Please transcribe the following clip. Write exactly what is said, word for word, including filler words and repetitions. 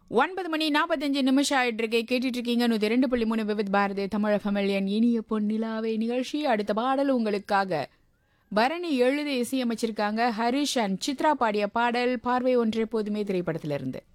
ஒன்பது மணி நாற்பத்தஞ்சு நிமிஷம் ஆயிட்டு இருக்கு. கேட்டுட்டு இருக்கீங்க நூத்தி ரெண்டு புள்ளி மூணு விவித் பாரதி தமிழ் ஃபெமிலியன் இனிய பொன்னிலாவே நிகழ்ச்சி. அடுத்த பாடல் உங்களுக்காக பரணி எழுதி இசையமைச்சிருக்காங்க. ஹரிஷ் அண்ட் சித்ரா பாடிய பாடல் பார்வை ஒன்றே போதுமே திரைப்படத்திலிருந்து.